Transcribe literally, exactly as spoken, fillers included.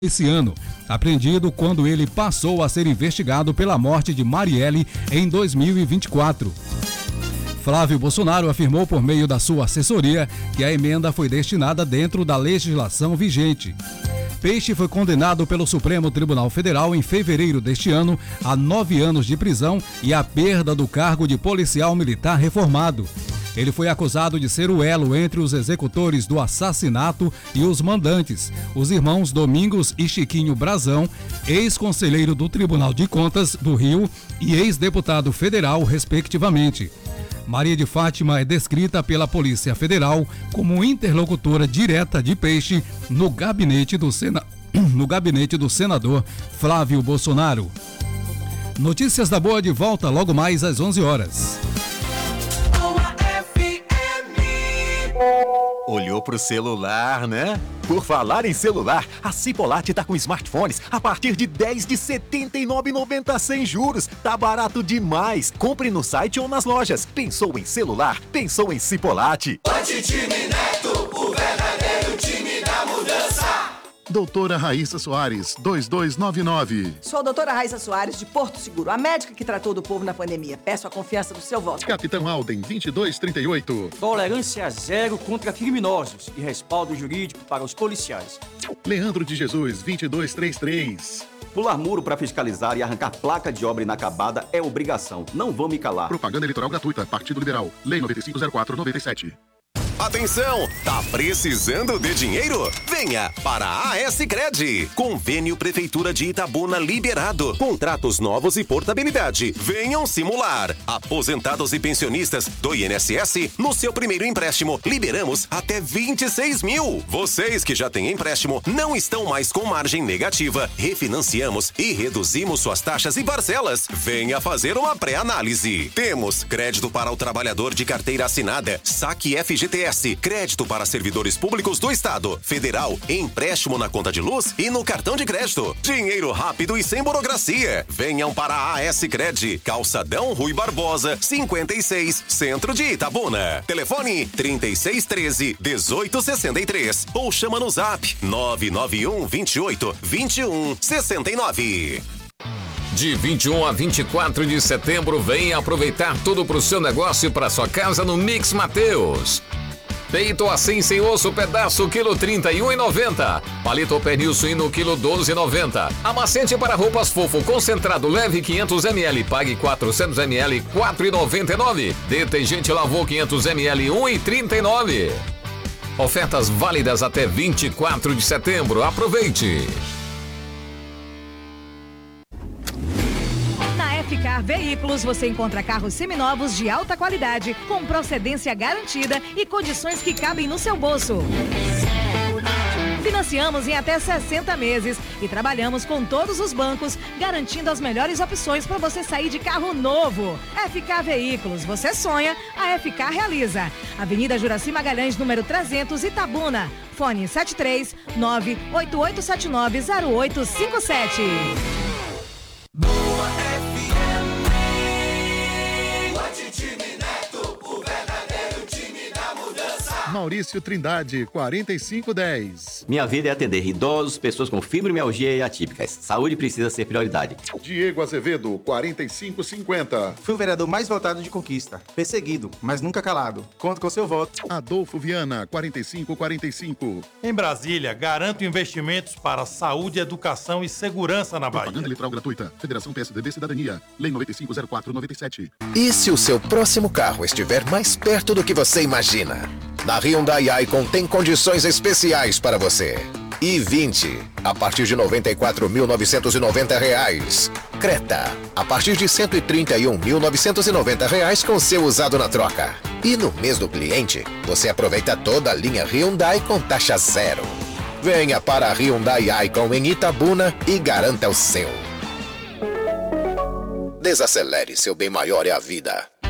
esse ano, apreendido quando ele passou a ser investigado pela morte de Marielle em dois mil e vinte e quatro. Flávio Bolsonaro afirmou por meio da sua assessoria que a emenda foi destinada dentro da legislação vigente. Peixe foi condenado pelo Supremo Tribunal Federal em fevereiro deste ano a nove anos de prisão e a perda do cargo de policial militar reformado. Ele foi acusado de ser o elo entre os executores do assassinato e os mandantes, os irmãos Domingos e Chiquinho Brazão, ex-conselheiro do Tribunal de Contas do Rio e ex-deputado federal, respectivamente. Maria de Fátima é descrita pela Polícia Federal como interlocutora direta de Peixe no gabinete do, sena... no gabinete do senador Flávio Bolsonaro. Notícias da Boa de volta logo mais às onze horas. Olhou pro celular, né? Por falar em celular, a Cipolate tá com smartphones a partir de dez de setenta e nove reais e noventa centavos sem juros. Tá barato demais. Compre no site ou nas lojas. Pensou em celular? Pensou em Cipolate. Anti-time Neto, o verdadeiro time da mudança. Doutora Raíssa Soares, dois dois nove nove. Sou a doutora Raíssa Soares, de Porto Seguro, a médica que tratou do povo na pandemia. Peço a confiança do seu voto. Capitão Alden, vinte e dois trinta e oito. Tolerância zero contra criminosos e respaldo jurídico para os policiais. Leandro de Jesus, vinte e dois trinta e três. Pular muro para fiscalizar e arrancar placa de obra inacabada é obrigação. Não vão me calar. Propaganda eleitoral gratuita. Partido Liberal. Lei noventa e cinco zero quatro noventa e sete. Atenção! Tá precisando de dinheiro? Venha para a AS-Cred. Convênio Prefeitura de Itabuna liberado. Contratos novos e portabilidade. Venham simular. Aposentados e pensionistas do I N S S, no seu primeiro empréstimo, liberamos até vinte e seis mil. Vocês que já têm empréstimo não estão mais com margem negativa. Refinanciamos e reduzimos suas taxas e parcelas. Venha fazer uma pré-análise. Temos crédito para o trabalhador de carteira assinada, saque F G T S, crédito para servidores públicos do Estado, Federal, empréstimo na conta de luz e no cartão de crédito. Dinheiro rápido e sem burocracia. Venham para a AS-Cred, Calçadão Rui Barbosa, cinquenta e seis, Centro de Itabuna. Telefone trinta e seis treze, dezoito sessenta e três ou chama no Zap nove nove um, vinte e oito, vinte e um, sessenta e nove. De vinte e um a vinte e quatro de setembro, venha aproveitar tudo para o seu negócio e para sua casa no Mix Mateus. Peito assim sem osso, pedaço, quilo trinta e um e noventa. Palito ou pernil suíno, quilo doze e noventa. Amacente para roupas fofo, concentrado leve, quinhentos mililitros, pague quatrocentos mililitros, quatro e noventa e nove. Detergente Lavô, quinhentos mililitros, um e trinta e nove. Ofertas válidas até vinte e quatro de setembro. Aproveite! F-Car Veículos, você encontra carros seminovos de alta qualidade, com procedência garantida e condições que cabem no seu bolso. Financiamos em até sessenta meses e trabalhamos com todos os bancos, garantindo as melhores opções para você sair de carro novo. F-Car Veículos, você sonha, a F-Car realiza. Avenida Juraci Magalhães, número trezentos, Itabuna. Fone sete três nove oito oito sete nove zero oito cinco sete. Boa F M, Anti-time Neto, o verdadeiro time da mudança. Maurício Trindade, quarenta e cinco dez. Minha vida é atender idosos, pessoas com fibromialgia e atípicas. Saúde precisa ser prioridade. Diego Azevedo, quarenta e cinco cinquenta. Fui o vereador mais votado de Conquista. Perseguido, mas nunca calado. Conto com seu voto. Adolfo Viana, quarenta e cinco quarenta e cinco. Em Brasília, garanto investimentos para saúde, educação e segurança na Bahia. Propaganda eleitoral gratuita. Federação P S D B Cidadania. Lei noventa e cinco zero quatro noventa e sete. E se o seu próximo carro estiver mais perto do que você imagina? Na Hyundai Icon tem condições especiais para você. i vinte, a partir de noventa e quatro mil novecentos e noventa reais. Creta, a partir de cento e trinta e um mil novecentos e noventa reais com seu usado na troca. E no mês do cliente, você aproveita toda a linha Hyundai com taxa zero. Venha para a Hyundai Icon em Itabuna e garanta o seu. Desacelere, seu bem maior é a vida.